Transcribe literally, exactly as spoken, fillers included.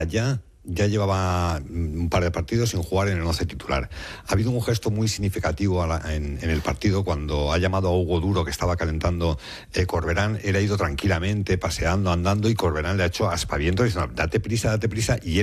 Ya, ya llevaba un par de partidos sin jugar en el once titular. Ha habido un gesto muy significativo a la, en, en el partido cuando ha llamado a Hugo Duro, que estaba calentando eh, Corberán. Él ha ido tranquilamente, paseando, andando, y Corberán le ha hecho aspavientos diciendo: date prisa, date prisa, y él